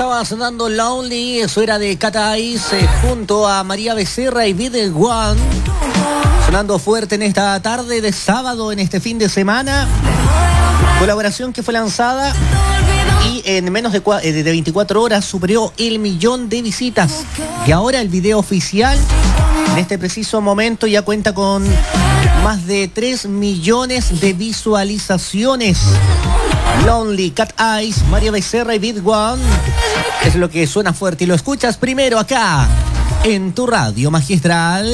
Estaba sonando Lonely, eso era de Cat Eyes, junto a María Becerra y Bid One. Sonando fuerte en esta tarde de sábado, en este fin de semana. Colaboración que fue lanzada y en menos de 24 horas superó el 1.000.000 de visitas. Y ahora el video oficial, en este preciso momento, ya cuenta con más de 3 millones de visualizaciones. Lonely, Cat Eyes, María Becerra y Bid One. Es lo que suena fuerte y lo escuchas primero acá, en tu radio magistral.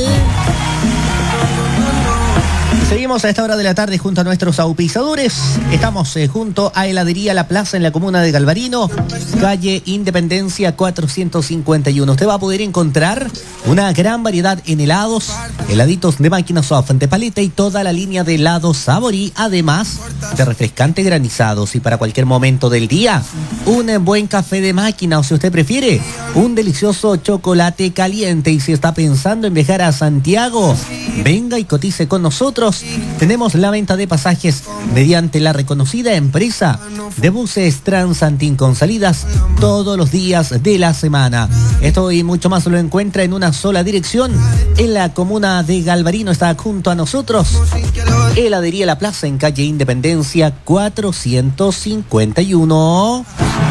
Seguimos a esta hora de la tarde junto a nuestros auspiciadores. Estamos junto a Heladería La Plaza en la comuna de Galvarino, calle Independencia 451. Usted va a poder encontrar una gran variedad en helados, heladitos de máquina soft, de paleta y toda la línea de helados Saborí, además de refrescante granizados. Y para cualquier momento del día, un buen café de máquina, o si usted prefiere, un delicioso chocolate caliente. Y si está pensando en viajar a Santiago, venga y cotice con nosotros. Tenemos la venta de pasajes mediante la reconocida empresa de buses Transantin con salidas todos los días de la semana. Esto y mucho más lo encuentra en una sola dirección en la comuna de Galvarino. Está junto a nosotros Heladería La Plaza en calle Independencia 451.